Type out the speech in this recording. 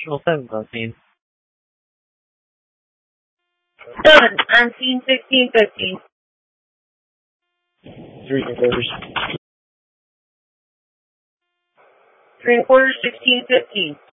Control 7, on scene. Done. On scene 1615. 3 3 1/4, 1615.